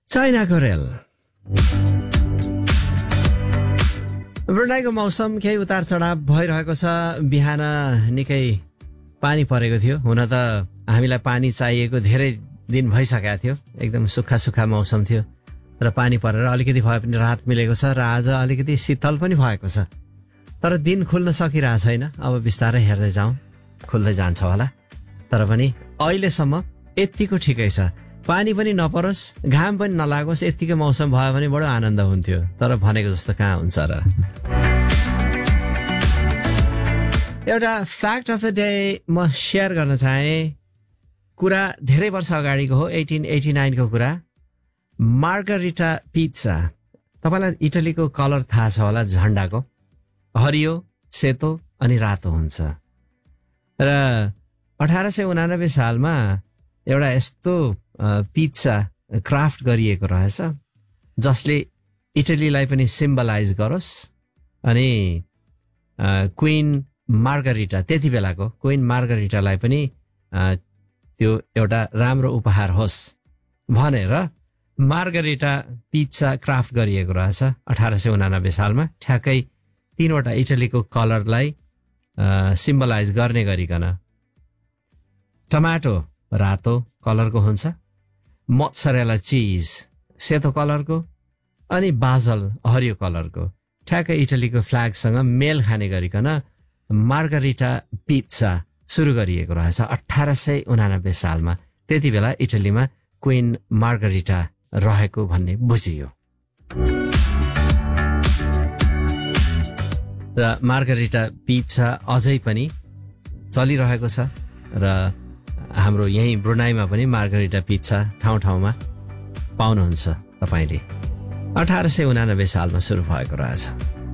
चाइनाको rail. ब्रुनाईको मौसम केही उतार चढाव भइरहेको छ। बिहान निकै पानी परेको थियो। हुन त हामीलाई पानी चाहिएको धेरै दिन भइसकेको थियो। एकदम सुक्खा सुक्खा मौसम थियो र पानी परेर अलिकति भए पनि राहत मिलेको छ र आज अलिकति शीतल पनि भएको छ। तर दिन खुल्न सकिरहेको छैन। अब बिस्तारै हेर्दै जाउँ, खुल्दै जान्छ होला। तर पनि अहिलेसम्म यत्तिको ठिकै छ। पानी पनि नपरोस्, घाम पनि नलागोस्, यत्तिकै मौसम भयो भने बडो आनन्द हुन्थ्यो। तर भनेको जस्तो कहाँ हुन्छ र। एउटा फ्याक्ट अफ द डे म सेयर गर्न चाहे। कुरा धेरै वर्ष अगाडिको हो, 1889 को कुरा। Margherita pizza. तपाईँलाई इटलीको कलर थाहा छ होला, झण्डाको हरियो, सेतो अनि रातो हुन्छ। र 1889 सालमा एउटा यस्तो पिज्जा क्राफ्ट गरिएको रहेछ जसले इटलीलाई पनि सिम्बलाइज गरोस्। अनि क्वीन मार्गरिटा, त्यति बेलाको क्वीन मार्गरिटालाई पनि त्यो एउटा राम्रो उपहार होस् भनेर मार्गरिटा पिज्जा क्राफ्ट गरिएको रहेछ 1889 सालमा। ठ्याक्कै 3वटा इटलीको कलरलाई सिम्बलाइज गर्ने गरिकन। टमाटो रातो कलरको हुन्छ, मोत्सरेला चिज सेतो कलरको, अनि बाजल हरियो कलरको। ठ्याक्कै इटलीको फ्ल्यागसँग मेल खाने गरिकन मार्गरिटा पिज्जा सुरु गरिएको रहेछ 1889 सालमा। त्यति बेला इटलीमा क्वीन मार्गरिटा रहेको भन्ने बुझियो। र मार्गरिटा पिज्जा अझै पनि चलिरहेको छ र हाम्रो यही ब्रुनाईमा पनि मार्गरिटा पिज्जा ठाउँ ठाउँमा पाउनुहुन्छ तपाईँले। 1889 सालमा सुरु भएको रहेछ।